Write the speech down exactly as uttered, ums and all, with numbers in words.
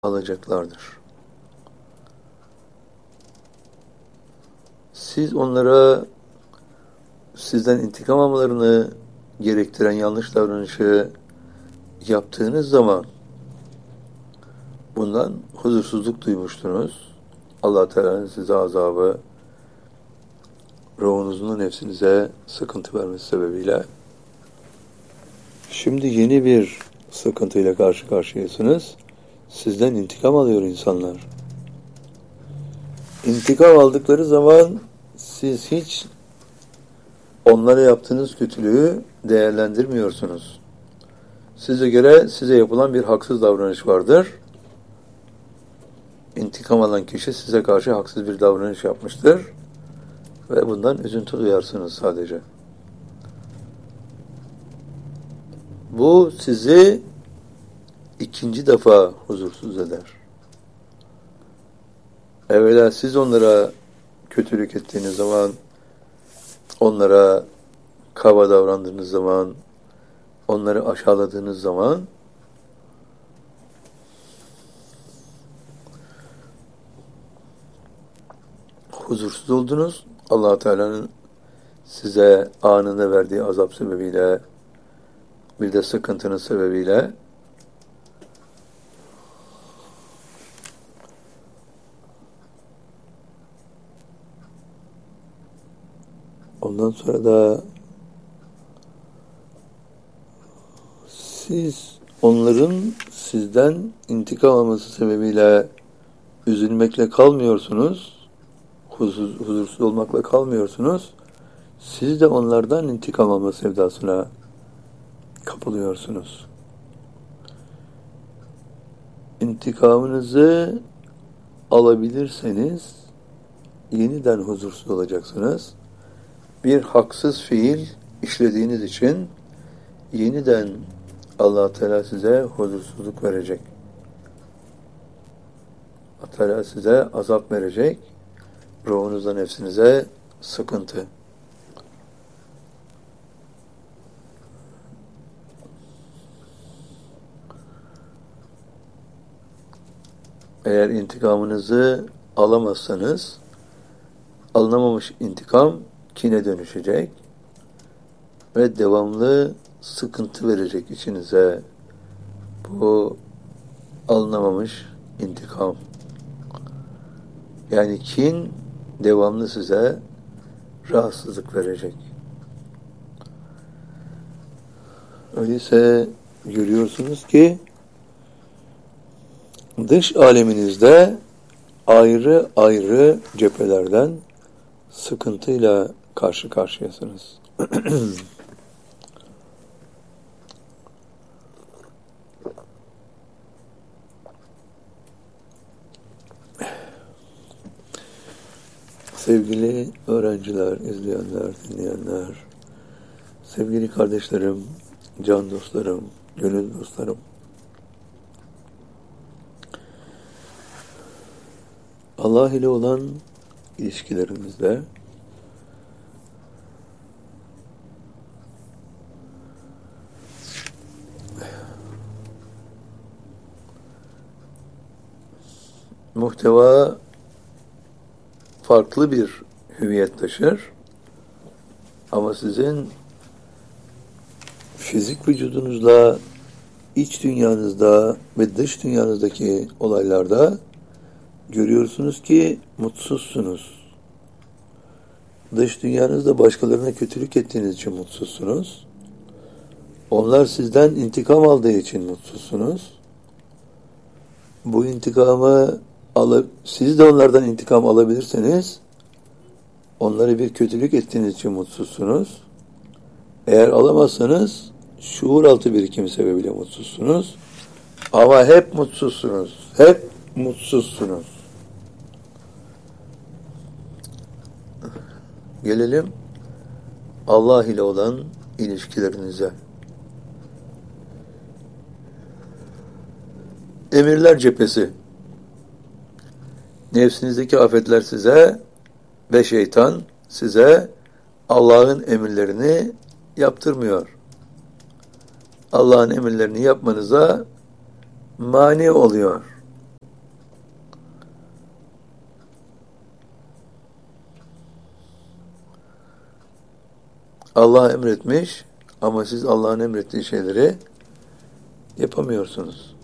alacaklardır. Siz onlara sizden intikam almalarını gerektiren yanlış davranışı yaptığınız zaman bundan huzursuzluk duymuştunuz. Allah Teala'nın size azabı, ruhunuzun nefsinize sıkıntı vermesi sebebiyle. Şimdi yeni bir sıkıntıyla karşı karşıyasınız. Sizden intikam alıyor insanlar. İntikam aldıkları zaman siz hiç onlara yaptığınız kötülüğü değerlendirmiyorsunuz. Size göre size yapılan bir haksız davranış vardır. İntikam alan kişi size karşı haksız bir davranış yapmıştır. Ve bundan üzüntü duyarsınız sadece. Bu sizi ikinci defa huzursuz eder. Evvela siz onlara kötülük ettiğiniz zaman, onlara kaba davrandığınız zaman, onları aşağıladığınız zaman huzursuz oldunuz. Allah Teala'nın size anında verdiği azap sebebiyle, bir de sıkıntının sebebiyle ondan sonra da siz onların sizden intikam alması sebebiyle üzülmekle kalmıyorsunuz, huzur, huzursuz olmakla kalmıyorsunuz. Siz de onlardan intikam alma sevdasına kapılıyorsunuz. İntikamınızı alabilirseniz yeniden huzursuz olacaksınız. Bir haksız fiil işlediğiniz için yeniden Allah Teala size huzursuzluk verecek. Allah Teala size azap verecek. Ruhunuza, nefsinize sıkıntı. Eğer intikamınızı alamazsanız, alınamamış intikam kine dönüşecek ve devamlı sıkıntı verecek içinize bu alınamamış intikam. Yani kin devamlı size rahatsızlık verecek. Öyleyse görüyorsunuz ki dış aleminizde ayrı ayrı cephelerden sıkıntıyla karşı karşıyasınız. Sevgili öğrenciler, izleyenler, dinleyenler, sevgili kardeşlerim, can dostlarım, gönül dostlarım, Allah ile olan ilişkilerimizde muhteva farklı bir hüviyet taşır ama sizin fizik vücudunuzla iç dünyanızda ve dış dünyanızdaki olaylarda görüyorsunuz ki mutsuzsunuz. Dış dünyanızda başkalarına kötülük ettiğiniz için mutsuzsunuz. Onlar sizden intikam aldığı için mutsuzsunuz. Bu intikamı alıp, siz de onlardan intikam alabilirseniz, onlara bir kötülük ettiğiniz için mutsuzsunuz. Eğer alamazsanız, şuur altı birikim sebebiyle mutsuzsunuz. Ama hep mutsuzsunuz. Hep mutsuzsunuz. Gelelim Allah ile olan ilişkilerinize. Emirler cephesi. Nefsinizdeki afetler size ve şeytan size Allah'ın emirlerini yaptırmıyor. Allah'ın emirlerini yapmanıza mani oluyor. Allah emretmiş ama siz Allah'ın emrettiği şeyleri yapamıyorsunuz.